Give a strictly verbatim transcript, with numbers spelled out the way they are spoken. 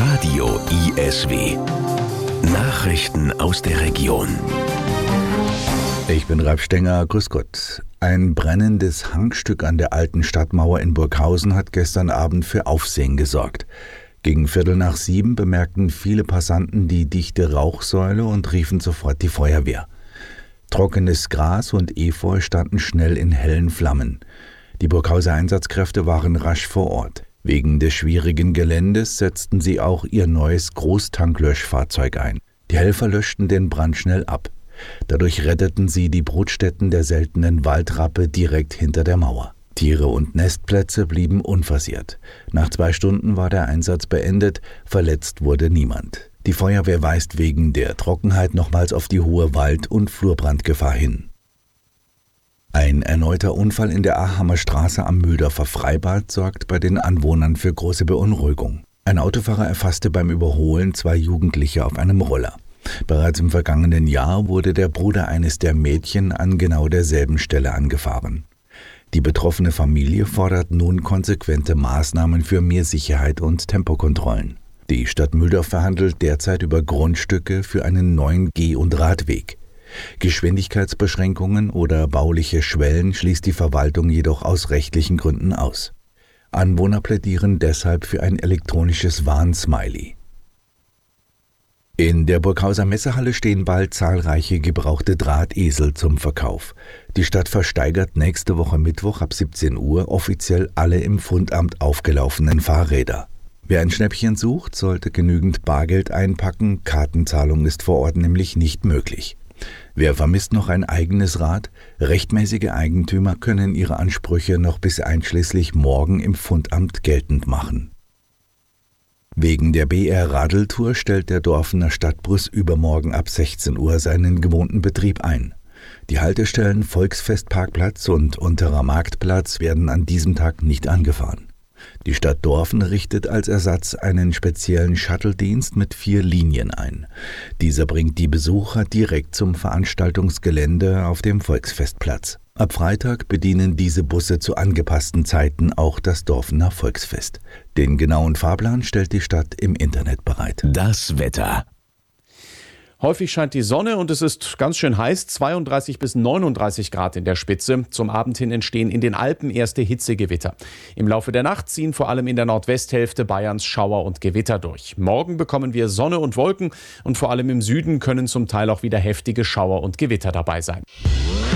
Radio I S W. Nachrichten aus der Region. Ich bin Ralf Stenger, grüß Gott. Ein brennendes Hangstück an der alten Stadtmauer in Burghausen hat gestern Abend für Aufsehen gesorgt. Gegen Viertel nach sieben bemerkten viele Passanten die dichte Rauchsäule und riefen sofort die Feuerwehr. Trockenes Gras und Efeu standen schnell in hellen Flammen. Die Burghauser Einsatzkräfte waren rasch vor Ort. Wegen des schwierigen Geländes setzten sie auch ihr neues Großtanklöschfahrzeug ein. Die Helfer löschten den Brand schnell ab. Dadurch retteten sie die Brutstätten der seltenen Waldrappe direkt hinter der Mauer. Tiere und Nestplätze blieben unversehrt. Nach zwei Stunden war der Einsatz beendet, verletzt wurde niemand. Die Feuerwehr weist wegen der Trockenheit nochmals auf die hohe Wald- und Flurbrandgefahr hin. Ein erneuter Unfall in der Ahamer Straße am Mühldorfer Freibad sorgt bei den Anwohnern für große Beunruhigung. Ein Autofahrer erfasste beim Überholen zwei Jugendliche auf einem Roller. Bereits im vergangenen Jahr wurde der Bruder eines der Mädchen an genau derselben Stelle angefahren. Die betroffene Familie fordert nun konsequente Maßnahmen für mehr Sicherheit und Tempokontrollen. Die Stadt Mühldorf verhandelt derzeit über Grundstücke für einen neuen Geh- und Radweg. Geschwindigkeitsbeschränkungen oder bauliche Schwellen schließt die Verwaltung jedoch aus rechtlichen Gründen aus. Anwohner plädieren deshalb für ein elektronisches Warnsmiley. In der Burghauser Messehalle stehen bald zahlreiche gebrauchte Drahtesel zum Verkauf. Die Stadt versteigert nächste Woche Mittwoch ab siebzehn Uhr offiziell alle im Fundamt aufgelaufenen Fahrräder. Wer ein Schnäppchen sucht, sollte genügend Bargeld einpacken, Kartenzahlung ist vor Ort nämlich nicht möglich. Wer vermisst noch ein eigenes Rad? Rechtmäßige Eigentümer können ihre Ansprüche noch bis einschließlich morgen im Fundamt geltend machen. Wegen der B R-Radeltour stellt der Dorfener Stadtbus übermorgen ab sechzehn Uhr seinen gewohnten Betrieb ein. Die Haltestellen Volksfestparkplatz und Unterer Marktplatz werden an diesem Tag nicht angefahren. Die Stadt Dorfen richtet als Ersatz einen speziellen Shuttle-Dienst mit vier Linien ein. Dieser bringt die Besucher direkt zum Veranstaltungsgelände auf dem Volksfestplatz. Ab Freitag bedienen diese Busse zu angepassten Zeiten auch das Dorfener Volksfest. Den genauen Fahrplan stellt die Stadt im Internet bereit. Das Wetter. Häufig scheint die Sonne und es ist ganz schön heiß, zweiunddreißig bis neununddreißig Grad in der Spitze. Zum Abend hin entstehen in den Alpen erste Hitzegewitter. Im Laufe der Nacht ziehen vor allem in der Nordwesthälfte Bayerns Schauer und Gewitter durch. Morgen bekommen wir Sonne und Wolken und vor allem im Süden können zum Teil auch wieder heftige Schauer und Gewitter dabei sein.